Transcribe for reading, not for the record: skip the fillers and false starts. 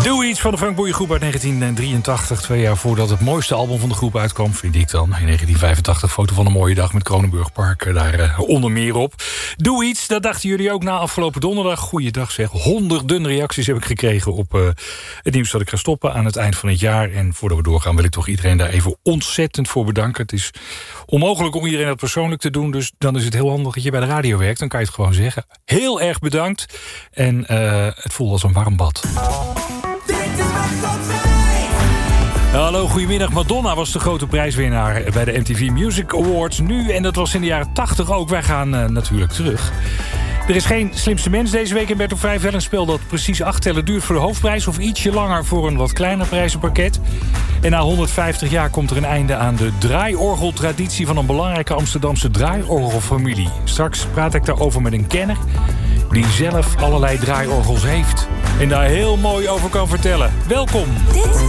Doe iets van de funkboeiengroep uit 1983. 2 jaar voordat het mooiste album van de groep uitkwam, vind ik dan. In 1985, foto van een mooie dag met Kronenburg Park daar onder meer op. Doe iets, dat dachten jullie ook na afgelopen donderdag. Goeiedag zeg, honderden reacties heb ik gekregen op het nieuws dat ik ga stoppen aan het eind van het jaar. En voordat we doorgaan wil ik toch iedereen daar even ontzettend voor bedanken. Het is onmogelijk om iedereen dat persoonlijk te doen. Dus dan is het heel handig dat je bij de radio werkt. Dan kan je het gewoon zeggen. Heel erg bedankt. En het voelt als een warm bad. Hallo, goedemiddag. Madonna was de grote prijswinnaar bij de MTV Music Awards nu. En dat was in de jaren 80 ook. Wij gaan natuurlijk terug. Er is geen slimste mens deze week in Bert op 5. Wel een spel dat precies 8 tellen duurt voor de hoofdprijs... of ietsje langer voor een wat kleiner prijzenpakket. En na 150 jaar komt er een einde aan de draaiorgeltraditie... van een belangrijke Amsterdamse draaiorgelfamilie. Straks praat ik daarover met een kenner... die zelf allerlei draaiorgels heeft en daar heel mooi over kan vertellen. Welkom!